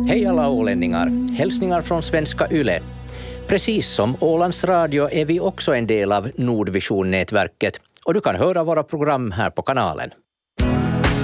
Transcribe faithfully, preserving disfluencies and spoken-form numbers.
Hej alla ålänningar, hälsningar från Svenska Yle. Precis som Ålands Radio är vi också en del av Nordvision-nätverket och du kan höra våra program här på kanalen.